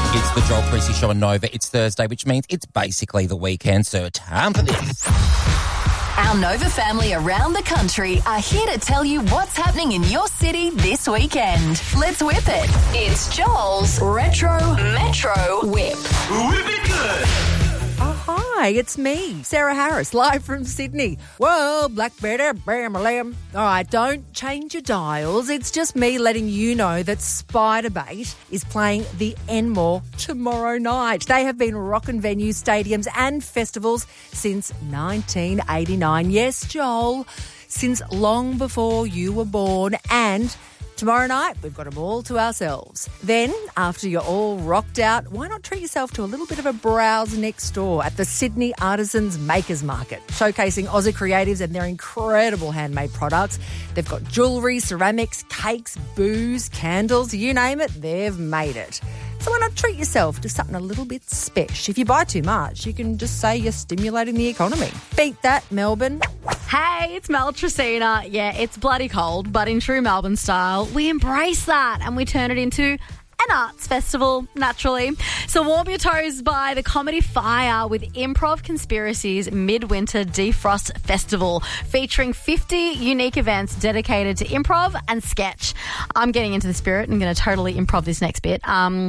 It's the Joel Creasy Show on Nova. It's Thursday, which means it's basically the weekend, so time for this. Our Nova family around the country are here to tell you what's happening in your city this weekend. Let's whip it. It's Joel's Retro Metro Whip. Whip it good. Hi, it's me, Sarah Harris, live from Sydney. Whoa, black bear, bam, lamb. All right, don't change your dials. It's just me letting you know that Spiderbait is playing the Enmore tomorrow night. They have been rocking venues, stadiums and festivals since 1989. Yes, Joel, since long before you were born. And tomorrow night, we've got them all to ourselves. Then, after you're all rocked out, why not treat yourself to a little bit of a browse next door at the Sydney Artisans Makers Market, showcasing Aussie creatives and their incredible handmade products. They've got jewellery, ceramics, cakes, booze, candles, you name it, they've made it. So why not treat yourself to something a little bit special? If you buy too much, you can just say you're stimulating the economy. Beat that, Melbourne. Hey, it's Mel Tracina. Yeah, it's bloody cold, but in true Melbourne style, we embrace that and we turn it into an arts festival, naturally. So warm your toes by the Comedy Fire with Improv Conspiracies Midwinter Defrost Festival, featuring 50 unique events dedicated to improv and sketch. I'm getting into the spirit and going to totally improv this next bit.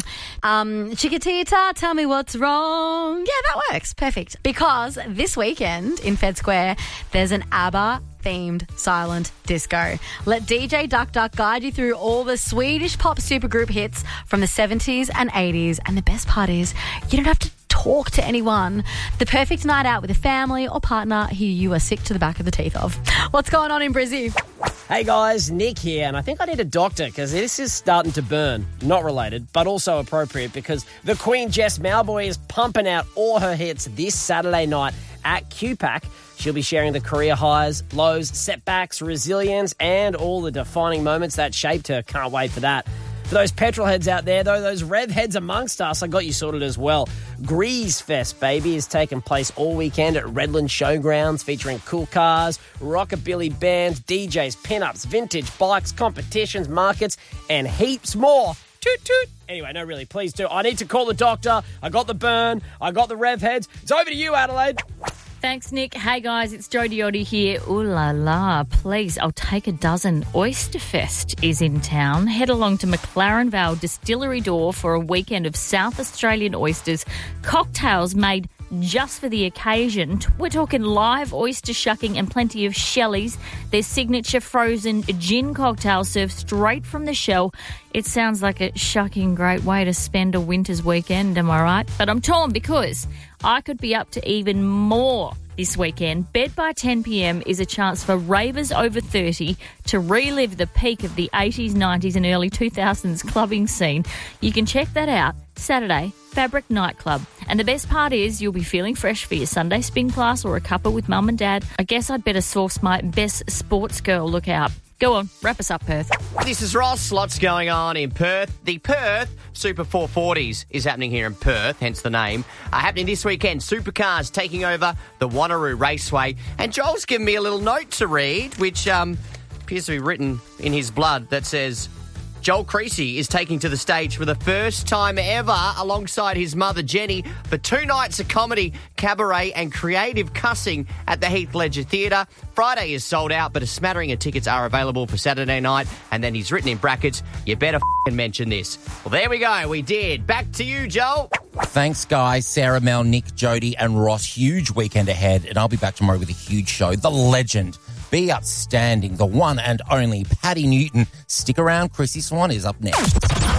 Chiquitita, tell me what's wrong. Yeah, that works. Perfect. Because this weekend in Fed Square, there's an ABBA themed silent disco. Let DJ Duck Duck guide you through all the Swedish pop supergroup hits from the 70s and 80s. And the best part is you don't have to talk to anyone. The perfect night out with a family or partner who you are sick to the back of the teeth of. What's going on in Brizzy? Hey guys, Nick here, and I think I need a doctor because this is starting to burn. Not related, but also appropriate because the Queen Jess Mauboy is pumping out all her hits this Saturday night at QPAC. She'll be sharing the career highs, lows, setbacks, resilience, and all the defining moments that shaped her. Can't wait for that. For those petrol heads out there, though, those rev heads amongst us, I got you sorted as well. Grease Fest, baby, is taking place all weekend at Redland Showgrounds, featuring cool cars, rockabilly bands, DJs, pin-ups, vintage bikes, competitions, markets, and heaps more. Toot, toot. Anyway, no, really, please do. I need to call the doctor. I got the burn. I got the rev heads. It's over to you, Adelaide. Thanks, Nick. Hey, guys, it's Jodie Oddie here. Ooh la la, please, I'll take a dozen. Oysterfest is in town. Head along to McLaren Vale Distillery Door for a weekend of South Australian oysters, cocktails made just for the occasion. We're talking live oyster shucking and plenty of Shelley's. Their signature frozen gin cocktail served straight from the shell. It sounds like a shocking great way to spend a winter's weekend, am I right? But I'm torn because I could be up to even more this weekend. Bed by 10 p.m. is a chance for ravers over 30 to relive the peak of the 80s, 90s and early 2000s clubbing scene. You can check that out Saturday, Fabric Nightclub. And the best part is you'll be feeling fresh for your Sunday spin class or a cuppa with mum and dad. I guess I'd better source my best sports girl look out. Go on, wrap us up, Perth. This is Ross. Lots going on in Perth. The Perth Super 440s is happening here in Perth, hence the name. Happening this weekend. Supercars taking over the Wanneroo Raceway. And Joel's given me a little note to read, which appears to be written in his blood, that says, Joel Creasy is taking to the stage for the first time ever alongside his mother Jenny for 2 nights of comedy, cabaret and creative cussing at the Heath Ledger Theatre. Friday is sold out, but a smattering of tickets are available for Saturday night. And then he's written in brackets, you better mention this. Well, there we go. We did. Back to you, Joel. Thanks, guys. Sarah, Mel, Nick, Jody and Ross. Huge weekend ahead, and I'll be back tomorrow with a huge show. The legend, be upstanding, the one and only Paddy Newton. Stick around. Chrissy Swan is up next.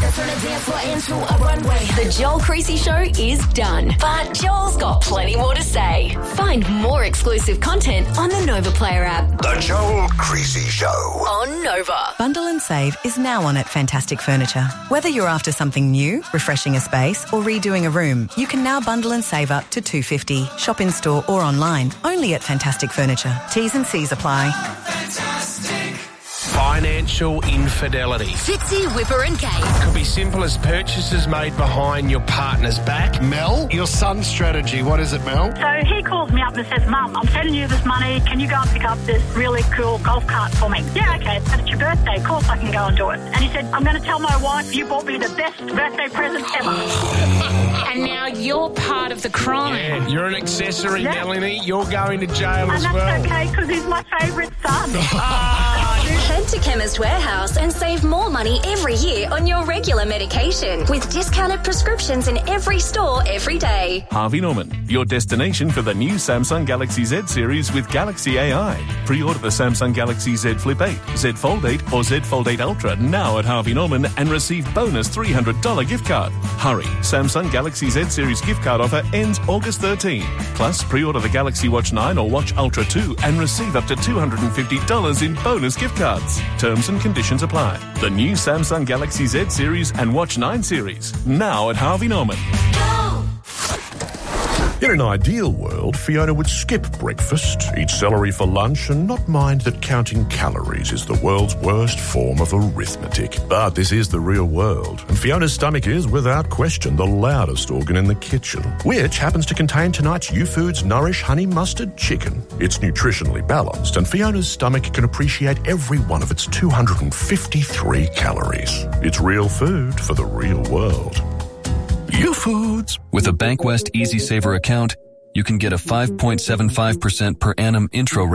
The Joel Creasy Show is done, but Joel's got plenty more to say. Find more exclusive content on the Nova Player app. The Joel Creasy Show on Nova. Bundle and save is now on at Fantastic Furniture. Whether you're after something new, refreshing a space or redoing a room, you can now bundle and save up to $250. Shop in store or online, only at Fantastic Furniture. T's and C's apply. Fantastic Financial infidelity. Fitzy, Whipper and Kate. Could be simple as purchases made behind your partner's back. Mel, your son's strategy, what is it, Mel? So he calls me up and says, Mum, I'm sending you this money. Can you go and pick up this really cool golf cart for me? Yeah, okay, but it's your birthday. Of course I can go and do it. And he said, I'm going to tell my wife you bought me the best birthday present ever. And now you're part of the crime. Yeah, you're an accessory, Melanie. You're going to jail as well. And that's okay, because he's my favourite son. Head to Chemist Warehouse and save more money every year on your regular medication with discounted prescriptions in every store every day. Harvey Norman, your destination for the new Samsung Galaxy Z series with Galaxy AI. Pre-order the Samsung Galaxy Z Flip 8, Z Fold 8 or Z Fold 8 Ultra now at Harvey Norman and receive bonus $300 gift card. Hurry, Samsung Galaxy Z series gift card offer ends August 13. Plus, pre-order the Galaxy Watch 9 or Watch Ultra 2 and receive up to $250 in bonus gift cards. Terms and conditions apply. The new Samsung Galaxy Z series and Watch 9 series now at Harvey Norman. In an ideal world, Fiona would skip breakfast, eat celery for lunch, and not mind that counting calories is the world's worst form of arithmetic. But this is the real world, and Fiona's stomach is, without question, the loudest organ in the kitchen, which happens to contain tonight's YouFoods Nourish Honey Mustard Chicken. It's nutritionally balanced, and Fiona's stomach can appreciate every one of its 253 calories. It's real food for the real world. YouFoods. With a Bankwest Easy Saver account, you can get a 5.75% per annum intro rate